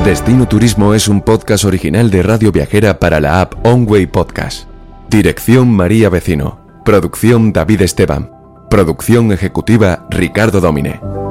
Destino Turismo es un podcast original de Radio Viajera para la app OnWay Podcast. Dirección María Vecino. Producción David Esteban. Producción ejecutiva Ricardo Domine.